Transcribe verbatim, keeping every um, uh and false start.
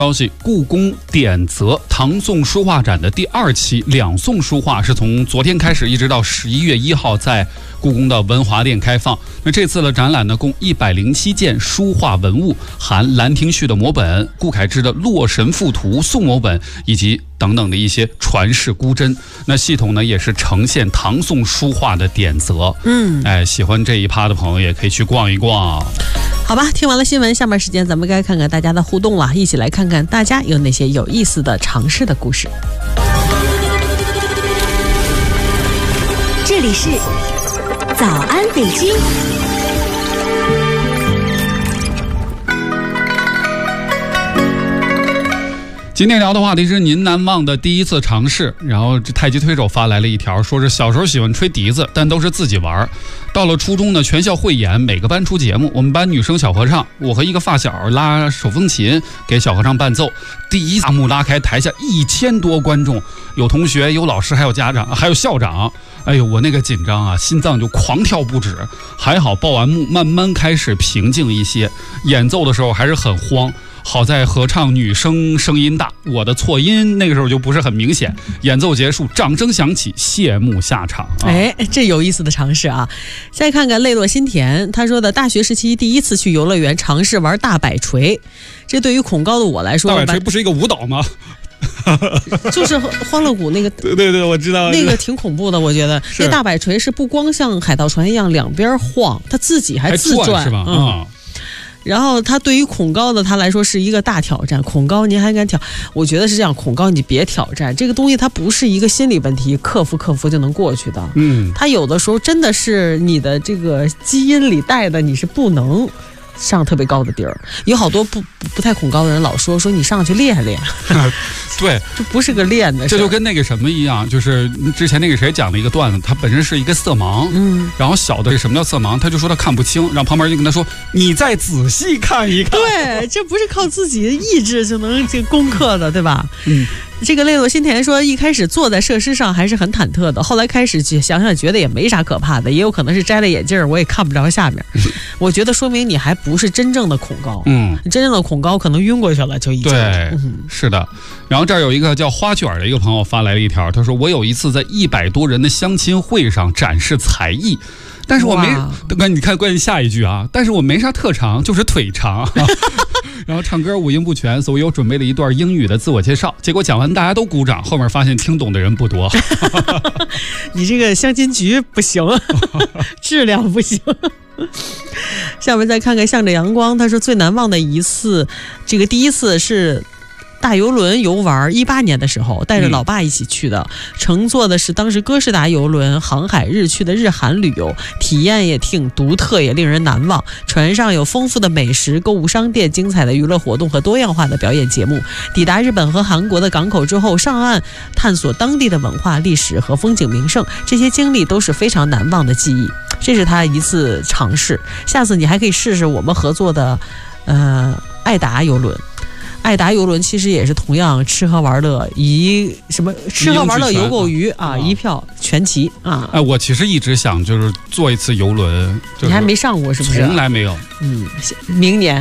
消息，故宫典则唐宋书画展的第二期两宋书画是从昨天开始一直到十一月一号在故宫的文华殿开放。那这次的展览呢，共一百零七件书画文物，含《兰亭序》的摹本、顾恺之的《洛神赋图》宋摹本以及等等的一些传世孤珍。那系统呢也是呈现唐宋书画的典则。嗯，哎，喜欢这一趴的朋友也可以去逛一逛。 好吧，听完了新闻，下面时间咱们该看看大家的互动了，一起来看看大家有哪些有意思的尝试的故事。 这里是早安北京。 今天聊的话题是您难忘的第一次尝试。然后这太极推手发来了一条，说是小时候喜欢吹笛子，但都是自己玩。到了初中呢，全校汇演，每个班出节目，我们班女生小合唱，我和一个发小拉手风琴给小合唱伴奏。第一大幕拉开，台下一千多观众，有同学，有老师，还有家长，还有校长。哎呦，我那个紧张啊，心脏就狂跳不止。还好报完幕，慢慢开始平静一些。演奏的时候还是很慌。好在合唱女生声音大，我的错音那个时候就不是很明显。演奏结束，掌声响起，谢幕下场。啊、 哎，这有意思的尝试啊！再看看泪落心田，他说的大学时期第一次去游乐园尝试玩大摆锤，这对于恐高的我来说， 大摆锤不是一个舞蹈吗？ 就是欢乐谷那个， 对对对，我知道那个挺恐怖的，我觉得那大摆锤是不光像海盗船一样两边晃，它自己还自转， 转是吧？ 嗯。 嗯， 然后他对于恐高的他来说是一个大挑战，恐高您还敢挑？我觉得是这样，恐高你别挑战，这个东西它不是一个心理问题，克服克服就能过去的。嗯，它有的时候真的是你的这个基因里带的，你是不能上特别高的地儿。有好多不不太恐高的人老说说你上去练练， 对， 这不是个练的事。 这就跟那个什么一样，就是之前那个谁讲的一个段子，他本身是一个色盲，嗯，然后小的什么叫色盲，他就说他看不清，然后旁边就跟他说你再仔细看一看。 对，这不是靠自己的意志就能这攻克的，对吧？嗯。这个泪落心田说，一开始坐在设施上还是很忐忑的，后来开始想想觉得也没啥可怕的，也有可能是摘了眼镜我也看不着下面。我觉得说明你还不是真正的恐高，嗯，真正的恐高可能晕过去了就已经。 对， 嗯、 是的。然后这儿有一个叫花卷的一个朋友发来了一条，他说我有一次在一百多人的相亲会上展示才艺。但是我没，关你看关键下一句啊！但是我没啥特长，就是腿长。然后唱歌五音不全，所以我准备了一段英语的自我介绍。结果讲完大家都鼓掌，后面发现听懂的人不多。 你这个相亲局不行，质量不行。下面再看看向着阳光，他说最难忘的一次，这个第一次是大游轮游玩，一八年的时候带着老爸一起去的，乘坐的是当时哥斯达游轮航海日去的日韩旅游，体验也挺独特，也令人难忘。船上有丰富的美食、购物商店、精彩的娱乐活动和多样化的表演节目。抵达日本和韩国的港口之后，上岸探索当地的文化、历史和风景名胜，这些经历都是非常难忘的记忆。这是他一次尝试，下次你还可以试试我们合作的呃爱达游轮。爱达游轮其实也是同样吃喝玩乐，一什么吃喝玩乐游购娱啊，一票全齐啊！ 哎，我其实一直想就是坐一次游轮，就是、 你还没上过是不是？ 从来没有。 嗯，明年。